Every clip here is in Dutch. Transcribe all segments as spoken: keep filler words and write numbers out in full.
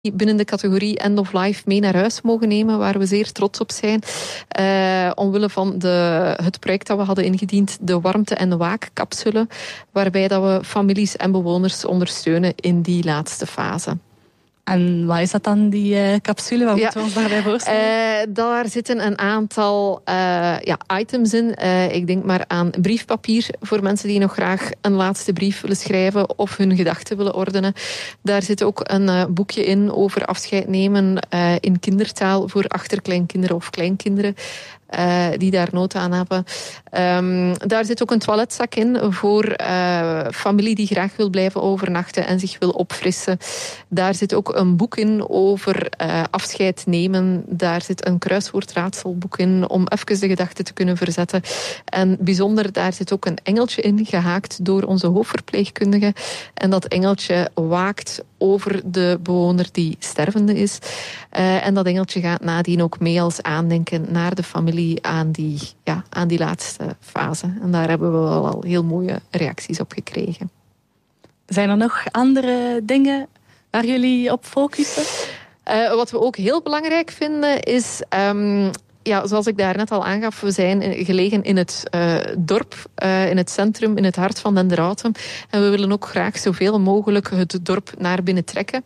binnen de categorie End of Life mee naar huis mogen nemen, waar we zeer trots op zijn. Uh, omwille van de, het project dat we hadden ingediend, de warmte- en waakcapsule, waarbij dat we families en bewoners ondersteunen in die laatste fase. En wat is dat dan, die uh, capsule? Wat ja. moeten we ons daarbij voorstellen? Uh, daar zitten een aantal uh, ja, items in. Uh, ik denk maar aan briefpapier voor mensen die nog graag een laatste brief willen schrijven of hun gedachten willen ordenen. Daar zit ook een uh, boekje in over afscheid nemen uh, in kindertaal voor achterkleinkinderen of kleinkinderen. Uh, die daar nood aan hebben. Um, daar zit ook een toiletzak in voor uh, familie die graag wil blijven overnachten en zich wil opfrissen. Daar zit ook een boek in over uh, afscheid nemen. Daar zit een kruiswoordraadselboek in om even de gedachten te kunnen verzetten. En bijzonder, daar zit ook een engeltje in, gehaakt door onze hoofdverpleegkundige. En dat engeltje waakt over de bewoner die stervende is. Uh, en dat engeltje gaat nadien ook mee als aandenken naar de familie aan die, ja, aan die laatste fase. En daar hebben we wel al heel mooie reacties op gekregen. Zijn er nog andere dingen waar jullie op focussen? Uh, wat we ook heel belangrijk vinden is... Um, Ja, zoals ik daarnet al aangaf, we zijn gelegen in het uh, dorp, uh, in het centrum, in het hart van Denderautem. En we willen ook graag zoveel mogelijk het dorp naar binnen trekken.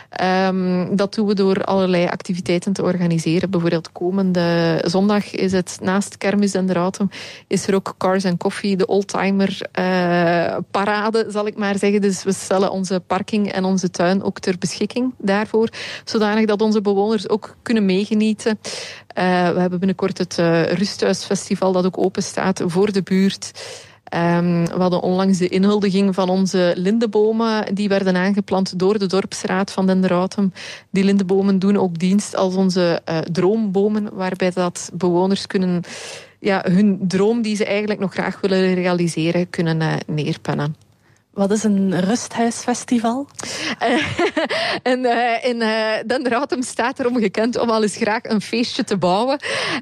Um, dat doen we door allerlei activiteiten te organiseren. Bijvoorbeeld komende zondag is het naast Kermis Denderautem, is er ook Cars and Coffee, de oldtimer uh, parade, zal ik maar zeggen. Dus we stellen onze parking en onze tuin ook ter beschikking daarvoor, zodanig dat onze bewoners ook kunnen meegenieten. Uh, we hebben binnenkort het uh, Rusthuisfestival dat ook open staat voor de buurt. Um, we hadden onlangs de inhuldiging van onze lindebomen. Die werden aangeplant door de dorpsraad van Denderautem. Die lindebomen doen ook dienst als onze uh, droombomen, waarbij dat bewoners kunnen ja, hun droom die ze eigenlijk nog graag willen realiseren, kunnen uh, neerpennen. Wat is een rusthuisfestival? Uh, en, uh, in uh, Denderautem staat erom gekend om al eens graag een feestje te bouwen.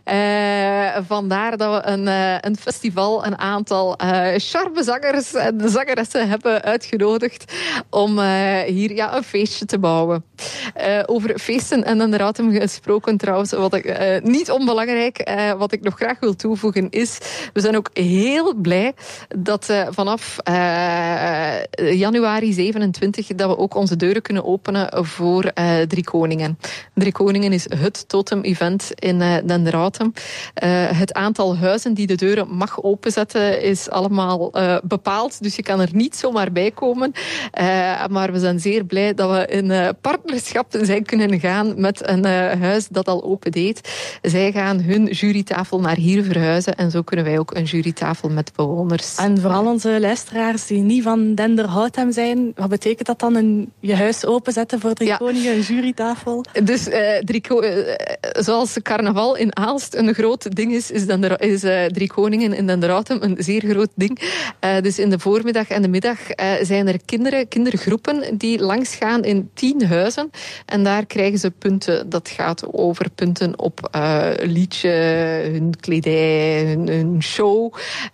Uh, vandaar dat we een, uh, een festival, een aantal uh, charmezangers en zangeressen hebben uitgenodigd om uh, hier ja, een feestje te bouwen. Uh, over feesten en Denderautem gesproken trouwens, wat ik, uh, niet onbelangrijk, uh, wat ik nog graag wil toevoegen is, we zijn ook heel blij dat uh, vanaf uh, januari zevenentwintig dat we ook onze deuren kunnen openen voor uh, Drie Koningen. Drie Koningen is het totem-event in uh, Denderautem. Uh, het aantal huizen die de deuren mag openzetten is allemaal uh, bepaald, dus je kan er niet zomaar bij komen. Uh, maar we zijn zeer blij dat we in uh, partnerschap zijn kunnen gaan met een uh, huis dat al open deed. Zij gaan hun jurytafel naar hier verhuizen en zo kunnen wij ook een jurytafel met bewoners. En vooral onze luisteraars die niet van Denderautem zijn, wat betekent dat dan? Een, je huis openzetten voor Drie ja. Koningen, een jurytafel? Dus uh, drie ko- uh, zoals carnaval in Aalst een groot ding is, is, Dender- is uh, Drie Koningen in Denderautem een zeer groot ding. Uh, dus in de voormiddag en de middag uh, zijn er kinderen, kindergroepen die langsgaan in tien huizen. En daar krijgen ze punten. Dat gaat over punten op uh, liedje, hun kledij, hun, hun show.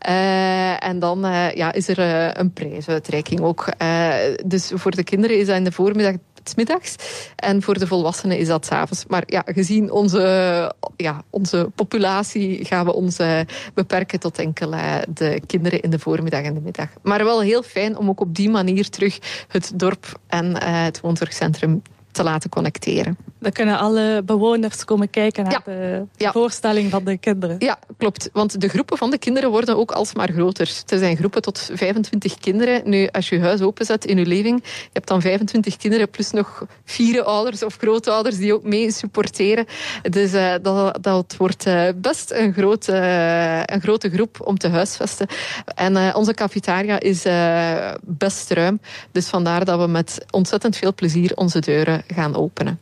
Uh, en dan uh, ja, is er uh, een prijsuitreiking ook. Uh, dus voor de kinderen is dat in de voormiddag 's middags. En voor de volwassenen is dat 's avonds. Maar ja, gezien onze, ja, onze populatie gaan we ons uh, beperken tot enkel uh, de kinderen in de voormiddag en de middag. Maar wel heel fijn om ook op die manier terug het dorp en uh, het woonzorgcentrum te laten connecteren. Dan kunnen alle bewoners komen kijken naar ja. de ja. voorstelling van de kinderen. Ja, klopt. Want de groepen van de kinderen worden ook alsmaar groter. Er zijn groepen tot vijfentwintig kinderen. Nu, als je je huis openzet in je living, je hebt dan vijfentwintig kinderen plus nog vier ouders of grootouders die ook mee supporteren. Dus uh, dat, dat wordt uh, best een grote, uh, een grote groep om te huisvesten. En uh, onze cafetaria is uh, best ruim. Dus vandaar dat we met ontzettend veel plezier onze deuren gaan openen.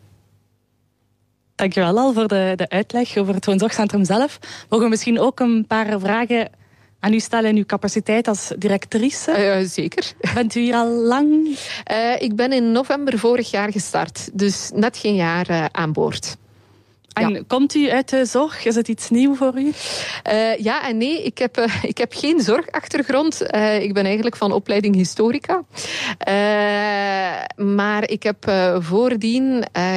Dankjewel al voor de, de uitleg over het woonzorgcentrum zelf. Mogen we misschien ook een paar vragen aan u stellen in uw capaciteit als directrice? Uh, zeker. Bent u hier al lang? Uh, ik ben in november vorig jaar gestart, dus net geen jaar uh, aan boord. En ja. komt u uit de zorg? Is het iets nieuw voor u? Uh, ja en nee. Ik heb, uh, ik heb geen zorgachtergrond. Uh, ik ben eigenlijk van opleiding historica. Uh, maar ik heb uh, voordien... Uh,